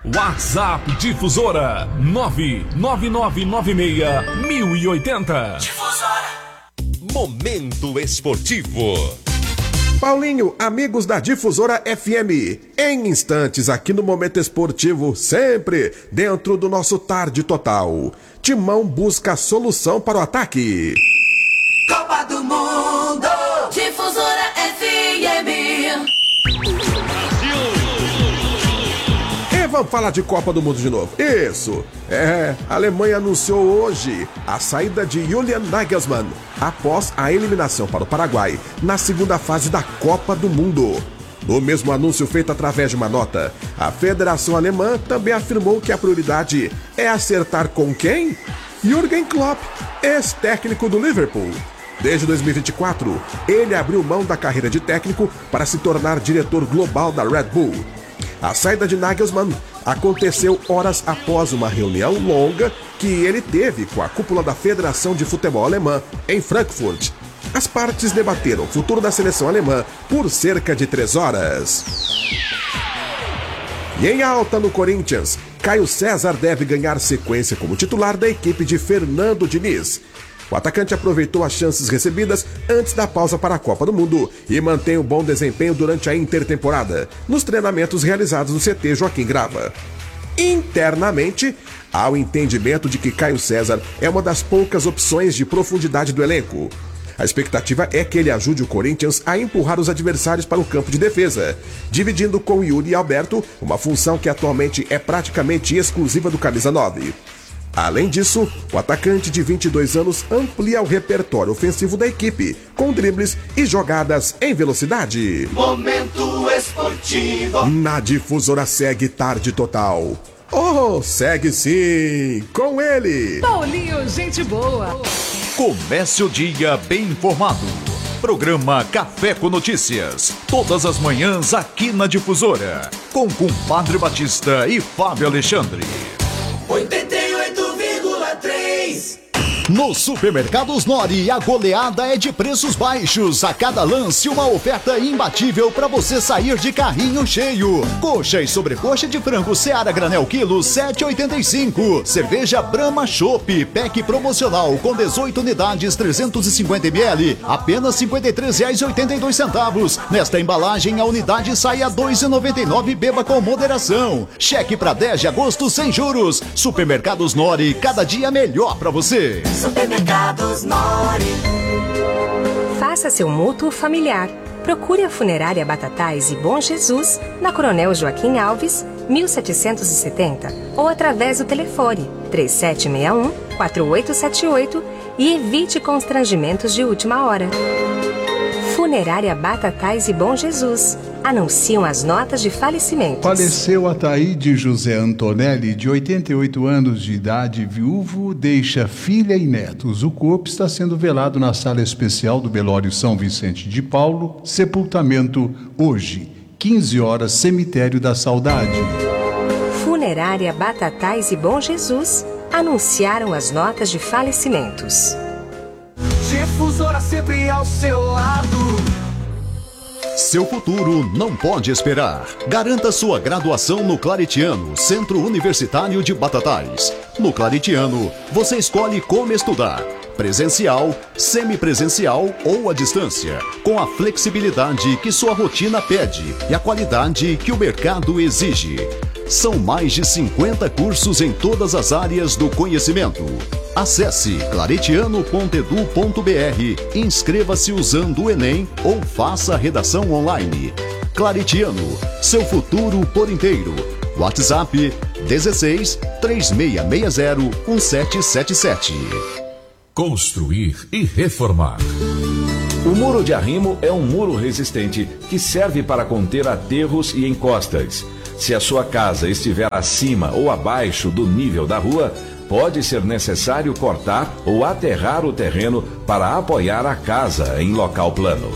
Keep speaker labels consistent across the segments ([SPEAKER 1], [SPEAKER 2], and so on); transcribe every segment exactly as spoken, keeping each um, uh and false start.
[SPEAKER 1] WhatsApp Difusora nove nove nove nove seis mil e oitenta.
[SPEAKER 2] Difusora. Momento esportivo.
[SPEAKER 3] Paulinho, amigos da Difusora F M, em instantes aqui no Momento Esportivo, sempre dentro do nosso Tarde Total. Timão busca solução para o ataque.
[SPEAKER 4] Copa do Mundo, Difusora F M.
[SPEAKER 3] E vamos falar de Copa do Mundo de novo. Isso, é, a Alemanha anunciou hoje a saída de Julian Nagelsmann após a eliminação para o Paraguai na segunda fase da Copa do Mundo. No mesmo anúncio feito através de uma nota, a Federação Alemã também afirmou que a prioridade é acertar com quem? Jürgen Klopp, ex-técnico do Liverpool. Desde dois mil e vinte e quatro, ele abriu mão da carreira de técnico para se tornar diretor global da Red Bull. A saída de Nagelsmann aconteceu horas após uma reunião longa que ele teve com a cúpula da Federação de Futebol Alemã em Frankfurt. As partes debateram o futuro da seleção alemã por cerca de três horas. E em alta no Corinthians, Caio César deve ganhar sequência como titular da equipe de Fernando Diniz. O atacante aproveitou as chances recebidas antes da pausa para a Copa do Mundo e mantém um bom desempenho durante a intertemporada, nos treinamentos realizados no C T Joaquim Grava. Internamente, há o entendimento de que Caio César é uma das poucas opções de profundidade do elenco. A expectativa é que ele ajude o Corinthians a empurrar os adversários para o campo de defesa, dividindo com Yuri Alberto uma função que atualmente é praticamente exclusiva do camisa nove. Além disso, o atacante de vinte e dois anos amplia o repertório ofensivo da equipe, com dribles e jogadas em velocidade.
[SPEAKER 4] Momento esportivo.
[SPEAKER 3] Na Difusora segue Tarde Total. Oh, segue sim, com ele,
[SPEAKER 5] Paulinho, gente boa.
[SPEAKER 6] Comece o dia bem informado. Programa Café com Notícias. Todas as manhãs aqui na Difusora. Com Compadre Batista e Fábio Alexandre.
[SPEAKER 4] oitenta e oito vírgula três.
[SPEAKER 6] No Supermercados Nori, a goleada é de preços baixos. A cada lance, uma oferta imbatível para você sair de carrinho cheio. Coxa e sobrecoxa de frango Seara Granel quilo, sete reais e oitenta e cinco centavos. Cerveja Brahma Chopp, pack promocional com dezoito unidades, trezentos e cinquenta mililitros, apenas cinquenta e três reais e oitenta e dois centavos. Nesta embalagem, a unidade sai a dois reais e noventa e nove centavos. Beba com moderação. Cheque para dez de agosto sem juros. Supermercados Nori, cada dia melhor para você.
[SPEAKER 4] Supermercados Nori.
[SPEAKER 7] Faça seu mútuo familiar. Procure a Funerária Batatais e Bom Jesus na Coronel Joaquim Alves, mil setecentos e setenta, ou através do telefone três sete seis um, quatro oito sete oito e evite constrangimentos de última hora. Funerária Batatais e Bom Jesus. Anunciam as notas de falecimentos.
[SPEAKER 8] Faleceu Ataíde José Antonelli, de oitenta e oito anos de idade, viúvo, deixa filha e netos. O corpo está sendo velado na sala especial do velório São Vicente de Paulo. Sepultamento hoje, quinze horas, cemitério da Saudade.
[SPEAKER 7] Funerária Batatais e Bom Jesus anunciaram as notas de falecimentos.
[SPEAKER 4] Difusora sempre ao seu lado.
[SPEAKER 6] Seu futuro não pode esperar. Garanta sua graduação no Claretiano, Centro Universitário de Batatais. No Claretiano, você escolhe como estudar: presencial, semipresencial ou à distância, com a flexibilidade que sua rotina pede e a qualidade que o mercado exige. São mais de cinquenta cursos em todas as áreas do conhecimento. Acesse claretiano ponto edu ponto br, inscreva-se usando o Enem ou faça a redação online. Claretiano, seu futuro por inteiro. WhatsApp dezesseis, três seis seis zero, um sete sete sete.
[SPEAKER 1] Construir e reformar.
[SPEAKER 9] O muro de arrimo é um muro resistente que serve para conter aterros e encostas. Se a sua casa estiver acima ou abaixo do nível da rua, pode ser necessário cortar ou aterrar o terreno para apoiar a casa em local plano.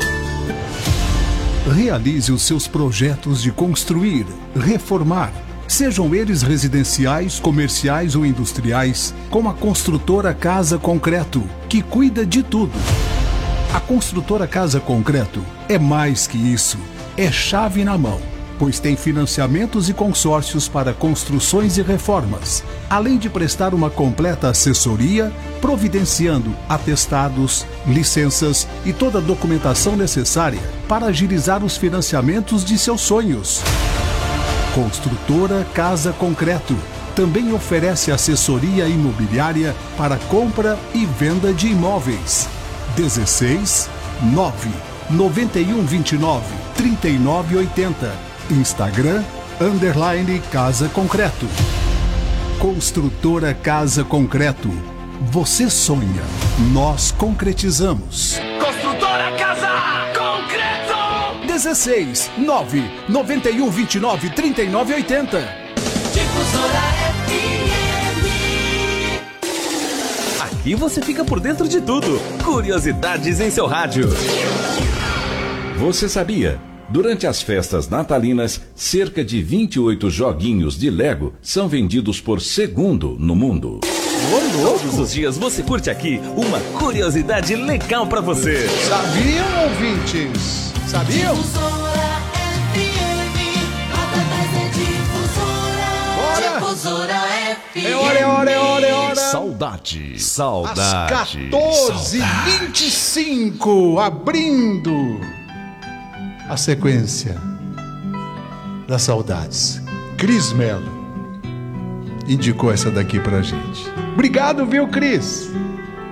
[SPEAKER 8] Realize os seus projetos de construir, reformar, sejam eles residenciais, comerciais ou industriais, com a construtora Casa Concreto, que cuida de tudo. A construtora Casa Concreto é mais que isso, é chave na mão. pois tem financiamentos e consórcios para construções e reformas, além de prestar uma completa assessoria, providenciando atestados, licenças e toda a documentação necessária para agilizar os financiamentos de seus sonhos. Construtora Casa Concreto também oferece assessoria imobiliária para compra e venda de imóveis. dezesseis nove noventa e um vinte e nove trinta e nove oitenta. Instagram, underline Casa Concreto. Construtora Casa Concreto. Você sonha, nós concretizamos.
[SPEAKER 4] Construtora Casa Concreto.
[SPEAKER 8] dezesseis nove noventa e um vinte e nove trinta e nove oitenta.
[SPEAKER 4] Difusora F M.
[SPEAKER 10] Aqui você fica por dentro de tudo. Curiosidades em seu rádio.
[SPEAKER 9] Você sabia? Durante as festas natalinas, cerca de vinte e oito joguinhos de Lego são vendidos por segundo no mundo.
[SPEAKER 10] Todos os dias você curte aqui uma curiosidade legal pra você.
[SPEAKER 8] Sabiam, ouvintes? Sabiam?
[SPEAKER 4] Difusora F M. Batatais é difusora.
[SPEAKER 8] Bora!
[SPEAKER 4] Difusora F M.
[SPEAKER 8] É hora, é hora, é hora, é hora.
[SPEAKER 6] Saudade.
[SPEAKER 10] Saudade.
[SPEAKER 8] Às quatorze e vinte e cinco, abrindo a sequência das saudades. Cris Melo indicou essa daqui pra gente. Obrigado, viu, Cris?